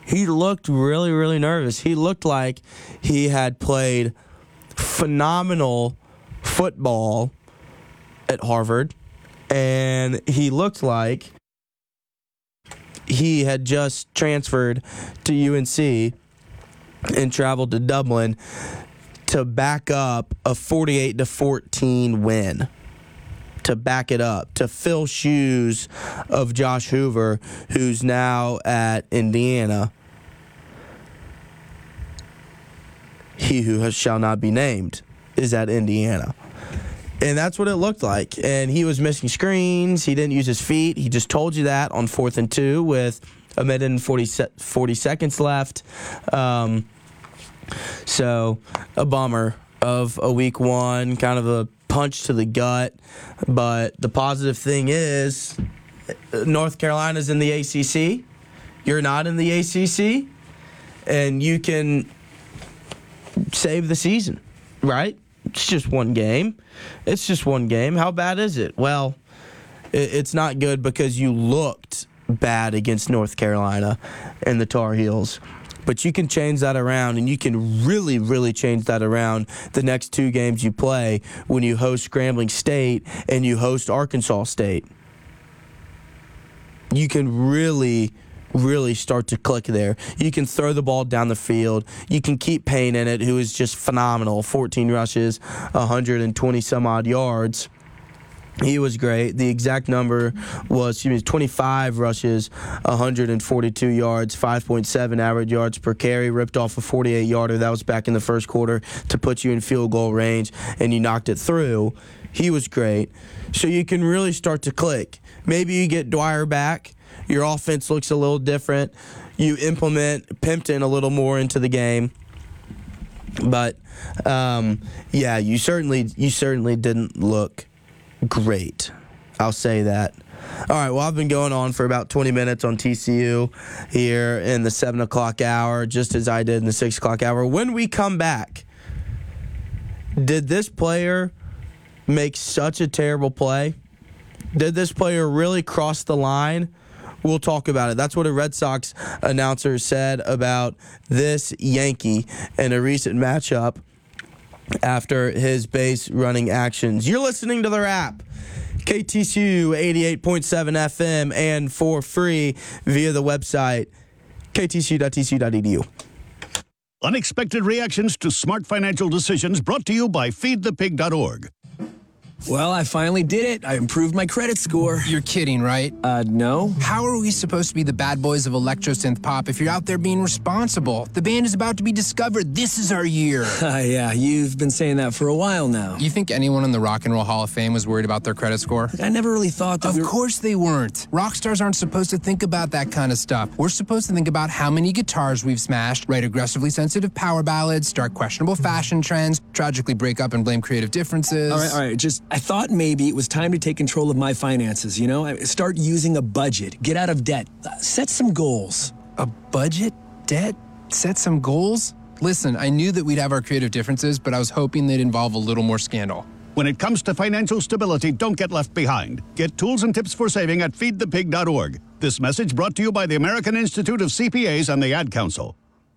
he looked really, really nervous. He looked like he had played phenomenal football at Harvard, and he looked like he had just transferred to UNC and traveled to Dublin to back up a 48-14 win. To back it up, to fill shoes of Josh Hoover, who's now at Indiana. He who shall not be named is at Indiana. And that's what it looked like. And he was missing screens. He didn't use his feet. He just told you that on 4th and 2 with a minute and 40 seconds left. So a bummer of a week one, kind of a punch to the gut. But the positive thing is North Carolina's in the ACC. You're not in the ACC. And you can save the season, right? It's just one game. It's just one game. How bad is it? Well, it's not good because you looked bad against North Carolina and the Tar Heels. But you can change that around, and you can really, really change that around the next two games you play when you host Grambling State and you host Arkansas State. You can really start to click there. You can throw the ball down the field. You can keep Payne in it, who is just phenomenal. 14 rushes, 120 some odd yards. He was great. The exact number was 25 rushes, 142 yards, 5.7 average yards per carry, ripped off a 48-yarder. That was back in the first quarter to put you in field goal range, and you knocked it through. He was great. So you can really start to click. Maybe you get Dwyer back. Your offense looks a little different. You implement Pimpton a little more into the game. But, you certainly didn't look great. I'll say that. All right, well, I've been going on for about 20 minutes on TCU here in the 7 o'clock hour, just as I did in the 6 o'clock hour. When we come back, did this player make such a terrible play? Did this player really cross the line? We'll talk about it. That's what a Red Sox announcer said about this Yankee in a recent matchup after his base running actions. You're listening to The Wrap, KTCU 88.7 FM, and for free via the website ktcu.tcu.edu. Unexpected reactions to smart financial decisions brought to you by feedthepig.org. Well, I finally did it. I improved my credit score. You're kidding, right? No. How are we supposed to be the bad boys of electro-synth pop if you're out there being responsible? The band is about to be discovered. This is our year. Yeah, you've been saying that for a while now. You think anyone in the Rock and Roll Hall of Fame was worried about their credit score? I never really thought that. Of course they weren't. Rock stars aren't supposed to think about that kind of stuff. We're supposed to think about how many guitars we've smashed, write aggressively sensitive power ballads, start questionable fashion trends, tragically break up and blame creative differences. All right. I thought maybe it was time to take control of my finances, you know? Start using a budget. Get out of debt. Set some goals. A budget? Debt? Set some goals? Listen, I knew that we'd have our creative differences, but I was hoping they'd involve a little more scandal. When it comes to financial stability, don't get left behind. Get tools and tips for saving at feedthepig.org. This message brought to you by the American Institute of CPAs and the Ad Council.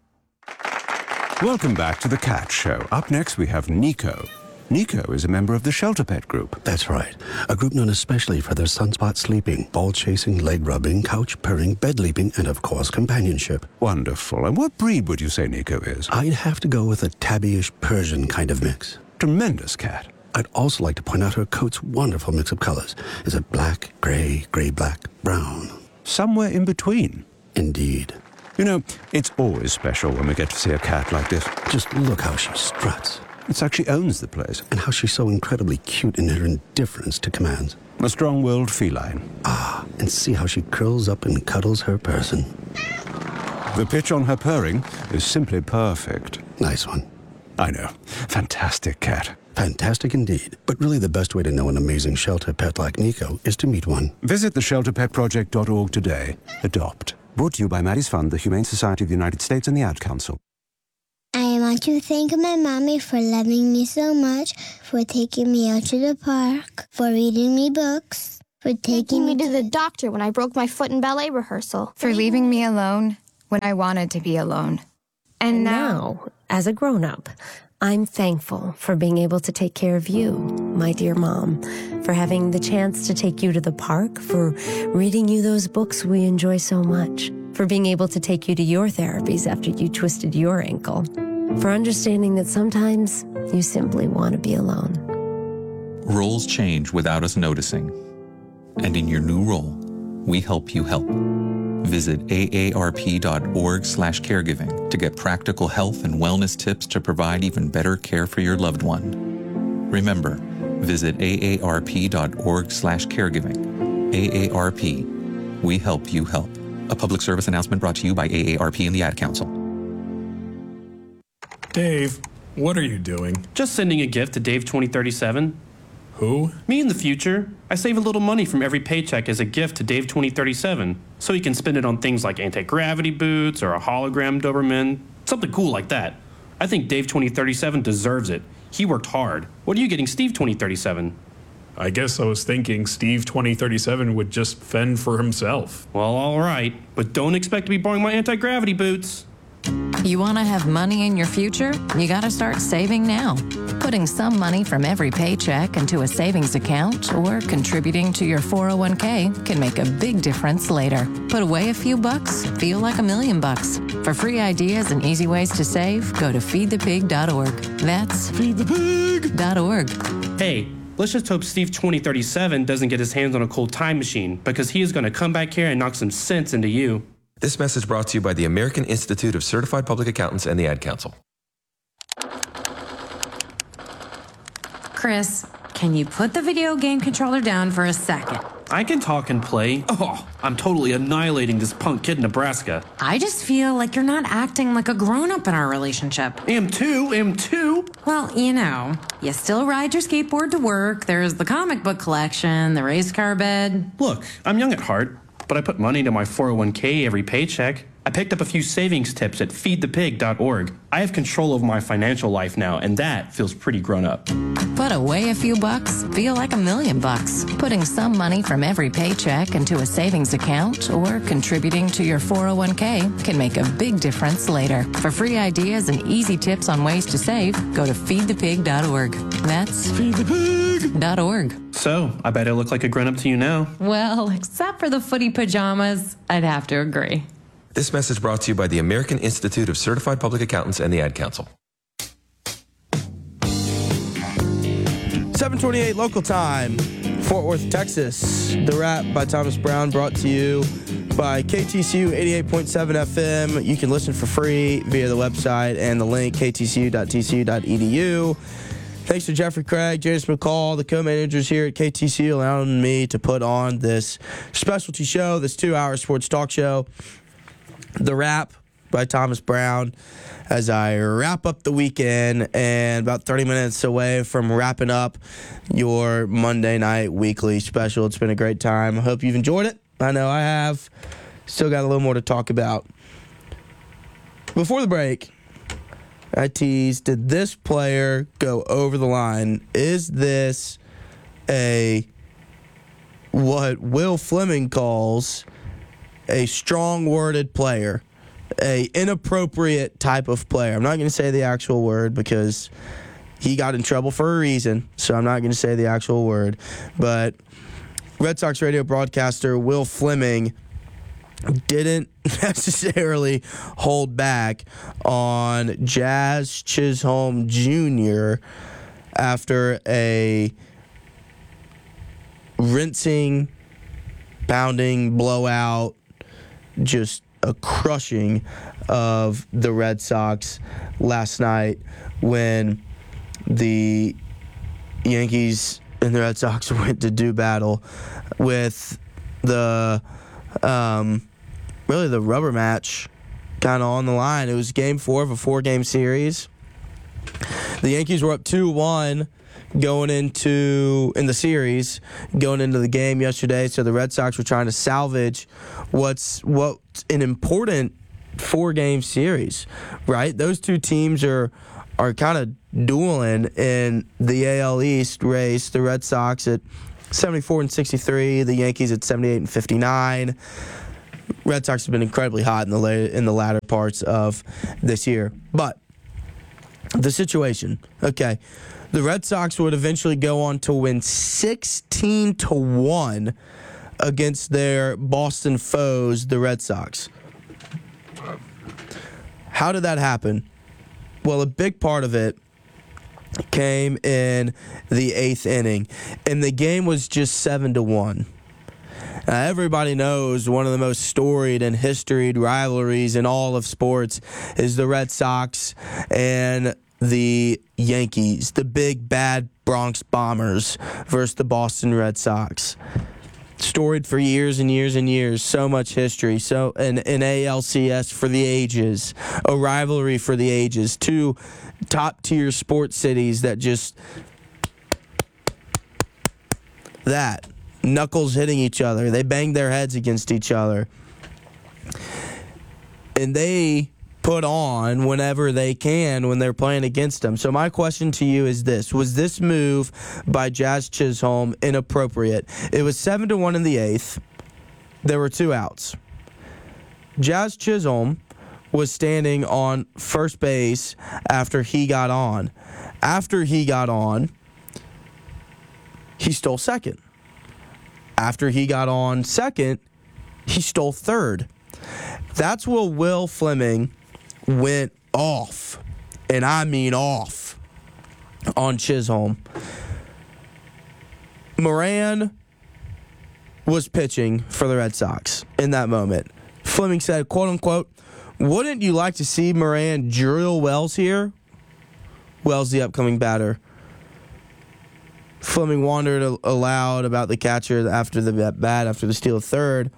Welcome back to The Cat Show. Up next, we have Nico. Nico is a member of the Shelter Pet Group. That's right. A group known especially for their sunspot sleeping, ball chasing, leg rubbing, couch purring, bed leaping, and of course, companionship. Wonderful. And what breed would you say Nico is? I'd have to go with a tabby-ish Persian kind of mix. Tremendous cat. I'd also like to point out her coat's wonderful mix of colors. Is it black, gray, black, brown? Somewhere in between. Indeed. You know, it's always special when we get to see a cat like this. Just look how she struts. It's like she owns the place. And how she's so incredibly cute in her indifference to commands. A strong-willed feline. And see how she curls up and cuddles her person. The pitch on her purring is simply perfect. Nice one. I know. Fantastic cat. Fantastic indeed. But really the best way to know an amazing shelter pet like Nico is to meet one. Visit theshelterpetproject.org today. Adopt. Brought to you by Maddie's Fund, the Humane Society of the United States, and the Ad Council. I want to thank my mommy for loving me so much, for taking me out to the park, for reading me books, for taking me to the doctor when I broke my foot in ballet rehearsal, for leaving me alone when I wanted to be alone. And now, as a grown-up, I'm thankful for being able to take care of you, my dear mom, for having the chance to take you to the park, for reading you those books we enjoy so much, for being able to take you to your therapies after you twisted your ankle, for understanding that sometimes you simply want to be alone. Roles change without us noticing. And in your new role, we help you help. Visit aarp.org/caregiving to get practical health and wellness tips to provide even better care for your loved one. Remember, visit aarp.org/caregiving. AARP. We help you help. A public service announcement brought to you by AARP and the Ad Council. Dave, what are you doing? Just sending a gift to Dave 2037. Who? Me in the future. I save a little money from every paycheck as a gift to Dave 2037, so he can spend it on things like anti-gravity boots or a hologram Doberman, something cool like that. I think Dave 2037 deserves it. He worked hard. What are you getting Steve 2037? I guess I was thinking Steve 2037 would just fend for himself. Well, all right, but don't expect to be borrowing my anti-gravity boots. You want to have money in your future? You got to start saving now. Putting some money from every paycheck into a savings account or contributing to your 401k can make a big difference later. Put away a few bucks, feel like $1 million. For free ideas and easy ways to save, go to feedthepig.org. That's feedthepig.org. Hey, let's just hope Steve 2037 doesn't get his hands on a cold time machine, because he is going to come back here and knock some sense into you. This message brought to you by the American Institute of Certified Public Accountants and the Ad Council. Chris, can you put the video game controller down for a second? I can talk and play. Oh, I'm totally annihilating this punk kid in Nebraska. I just feel like you're not acting like a grown-up in our relationship. Am too. Well, you still ride your skateboard to work. There's the comic book collection, the race car bed. Look, I'm young at heart, but I put money into my 401k every paycheck. I picked up a few savings tips at feedthepig.org. I have control over my financial life now, and that feels pretty grown up. Put away a few bucks, feel like $1 million. Putting some money from every paycheck into a savings account or contributing to your 401k can make a big difference later. For free ideas and easy tips on ways to save, go to feedthepig.org. That's feedthepig.org. So, I bet I look like a grown-up to you now. Well, except for the footy pajamas, I'd have to agree. This message brought to you by the American Institute of Certified Public Accountants and the Ad Council. 7:28 local time, Fort Worth, Texas. The Rap by Thomas Brown brought to you by KTCU 88.7 FM. You can listen for free via the website and the link ktcu.tcu.edu. Thanks to Jeffrey Craig, Janice McCall, the co-managers here at KTCU, allowing me to put on this specialty show, this 2-hour sports talk show. The Rap by Thomas Brown, as I wrap up the weekend and about 30 minutes away from wrapping up your Monday night weekly special. It's been a great time. I hope you've enjoyed it. I know I have. Still got a little more to talk about. Before the break, I teased, did this player go over the line? Is this what Will Fleming calls a strong-worded player, a inappropriate type of player? I'm not going to say the actual word because he got in trouble for a reason, so I'm not going to say the actual word. But Red Sox radio broadcaster Will Fleming didn't necessarily hold back on Jazz Chisholm Jr. after a rinsing, pounding, blowout, just a crushing of the Red Sox last night when the Yankees and the Red Sox went to do battle with the really the rubber match kind of on the line. It was game 4 of a 4-game series. The Yankees were up 2-1 in the series going into the game yesterday, so the Red Sox were trying to salvage what's an important 4-game series, right? Those two teams are kind of dueling in the AL East race. The Red Sox at 74-63, the Yankees at 78-59. Red Sox have been incredibly hot in the latter parts of this year. But the situation, okay, the Red Sox would eventually go on to win 16-1 against their Boston foes, the Red Sox. How did that happen? Well, a big part of it came in the 8th inning, and the game was just 7-1. Everybody knows one of the most storied and historied rivalries in all of sports is the Red Sox and the Yankees, the big bad Bronx Bombers versus the Boston Red Sox. Storied for years and years and years, so much history, so an ALCS for the ages, a rivalry for the ages, two top-tier sports cities that just that. Knuckles hitting each other. They bang their heads against each other. And they put on whenever they can when they're playing against them. So my question to you is this. Was this move by Jazz Chisholm inappropriate? It was 7-1 in the 8th. There were 2 outs. Jazz Chisholm was standing on first base after he got on. After he got on, he stole second. After he got on second, he stole third. That's where Will Fleming went off, and I mean off, on Chisholm. Moran was pitching for the Red Sox in that moment. Fleming said, quote unquote, "Wouldn't you like to see Moran drill Wells here?" Wells, the upcoming batter. Fleming wondered aloud about the catcher after the bat, after the steal of third.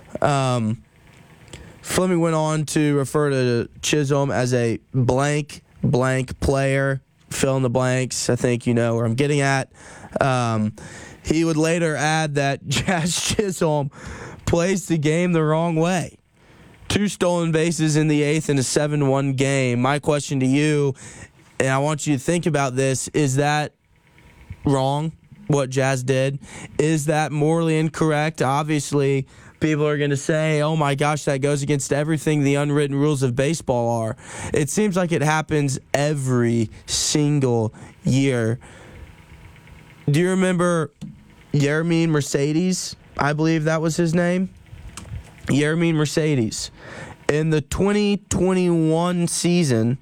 Fleming went on to refer to Chisholm as a blank player. Fill in the blanks. I think you know where I'm getting at. He would later add that Jazz Chisholm plays the game the wrong way. 2 stolen bases in the 8th in a 7-1 game. My question to you, and I want you to think about this, is that wrong, what Jazz did? Is that morally incorrect? Obviously, people are going to say, oh my gosh, that goes against everything the unwritten rules of baseball are. It seems like it happens every single year. Do you remember Yermin Mercedes? I believe that was his name. Yermin Mercedes. In the 2021 season,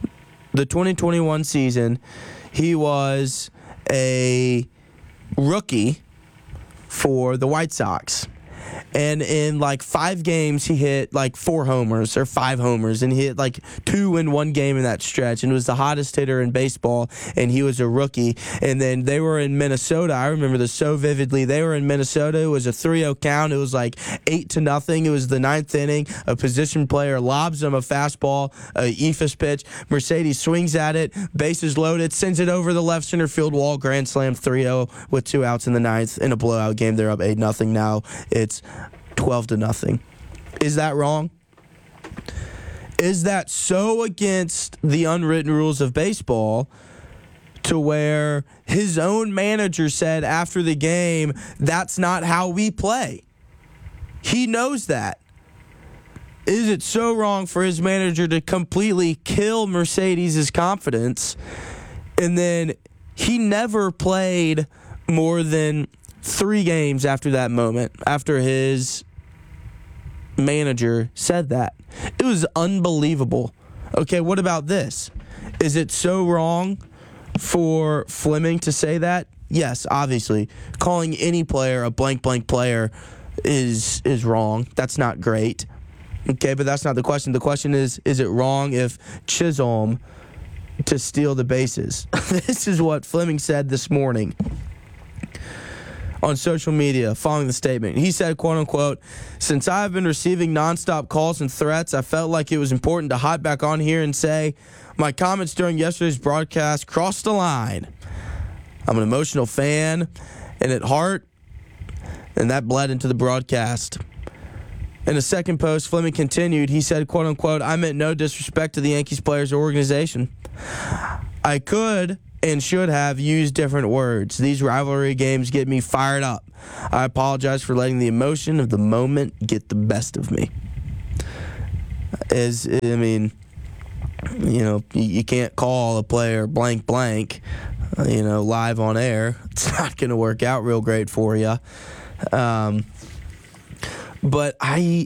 he was a rookie for the White Sox. And in like 5 games, he hit like 4 homers or 5 homers, and he hit like 2 in one game in that stretch, and was the hottest hitter in baseball, and he was a rookie. And then they were in Minnesota. I remember this so vividly. They were in Minnesota. It was a 3-0 count. It was like 8-0. It was the 9th inning. A position player lobs him a fastball, a eephus pitch. Mercedes swings at it, bases loaded, sends it over the left center field wall, grand slam, 3-0 with 2 outs in the 9th in a blowout game. They're up 8-0 now. It's 12-0. Is that wrong? Is that so against the unwritten rules of baseball to where his own manager said after the game, that's not how we play? He knows that. Is it so wrong for his manager to completely kill Mercedes' confidence? And then he never played more than 3 games after that moment, after his manager said that. It was unbelievable. Okay, what about this? Is it so wrong for Fleming to say that? Yes, obviously. Calling any player a blank player is wrong. That's not great. Okay, but that's not the question. The question is it wrong if Chisholm to steal the bases? This is what Fleming said this morning on social media following the statement. He said, quote unquote, "Since I've been receiving nonstop calls and threats, I felt like it was important to hop back on here and say my comments during yesterday's broadcast crossed the line. I'm an emotional fan and at heart, and that bled into the broadcast." In a second post, Fleming continued. He said, quote unquote, "I meant no disrespect to the Yankees players or organization. I could and should have used different words. These rivalry games get me fired up. I apologize for letting the emotion of the moment get the best of me. You can't call a player blank blank, live on air. It's not going to work out real great for you. But I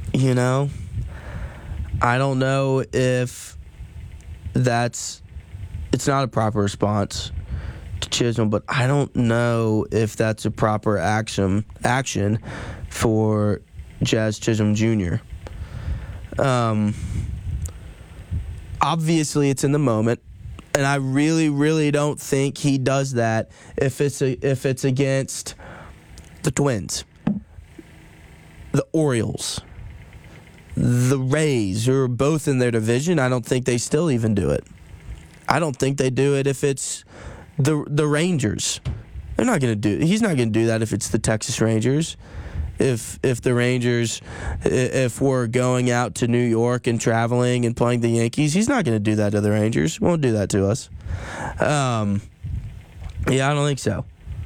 don't know if it's not a proper response to Chisholm, but I don't know if that's a proper action for Jazz Chisholm Jr. Obviously, it's in the moment, and I really, really don't think he does that if it's against the Twins, the Orioles, the Rays, who are both in their division. I don't think they still even do it. I don't think they do it if it's the Rangers. He's not going to do that if it's the Texas Rangers. If the Rangers, if we're going out to New York and traveling and playing the Yankees, he's not going to do that to the Rangers. Won't do that to us. I don't think so.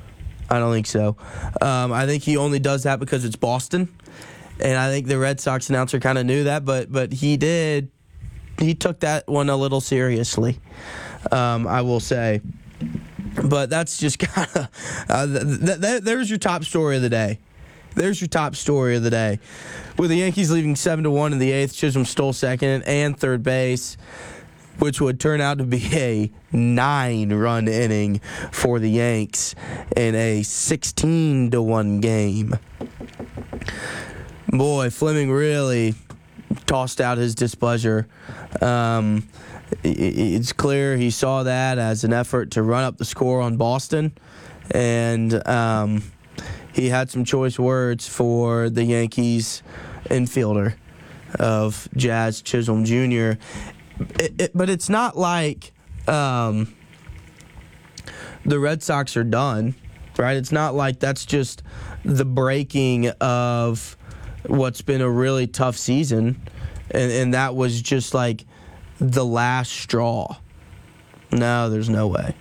I think he only does that because it's Boston, and I think the Red Sox announcer kind of knew that, but he did. He took that one a little seriously, I will say. But that's just kind of there's your top story of the day. With the Yankees leaving 7-1 in the 8th, Chisholm stole second and third base, which would turn out to be a 9-run inning for the Yanks in a 16-1 game. Boy, Fleming really tossed out his displeasure. It's clear he saw that as an effort to run up the score on Boston, and he had some choice words for the Yankees infielder of Jazz Chisholm Jr. But it's not like the Red Sox are done, right? It's not like that's just the breaking of what's been a really tough season, and that was just like the last straw. No, there's no way.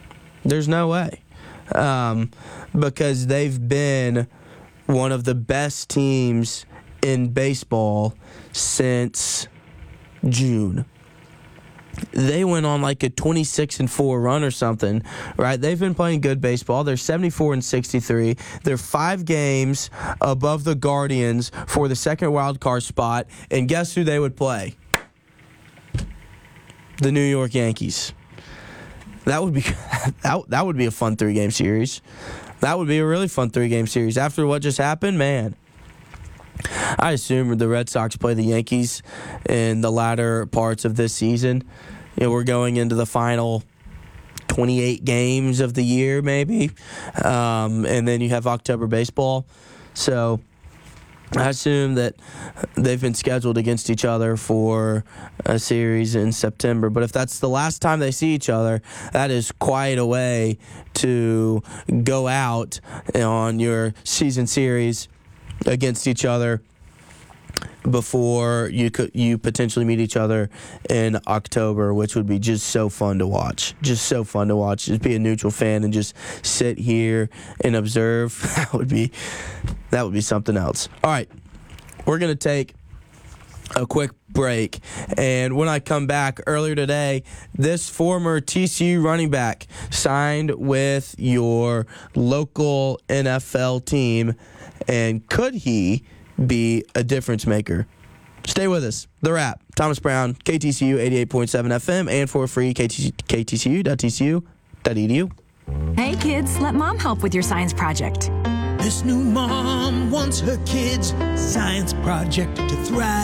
Because they've been one of the best teams in baseball since June. They went on like a 26-4 run or something, right? They've been playing good baseball. They're 74-63. They're 5 games above the Guardians for the second wild card spot. And guess who they would play? The New York Yankees. That would be a fun 3-game series. That would be a really fun 3-game series. After what just happened, man, I assume the Red Sox play the Yankees in the latter parts of this season. We're going into the final 28 games of the year, maybe. And then you have October baseball. So I assume that they've been scheduled against each other for a series in September. But if that's the last time they see each other, that is quite a way to go out on your season series against each other before you potentially meet each other in October, which would be just so fun to watch. Just be a neutral fan and just sit here and observe. That would be something else. All right, we're going to take a quick break, and when I come back, earlier today, this former TCU running back signed with your local NFL team, and could he be a difference maker? Stay with us. The Wrap. Thomas Brown, KTCU 88.7 FM, and for free, ktcu.tcu.edu. Hey kids, let mom help with your science project. This new mom wants her kids' science project to thrive.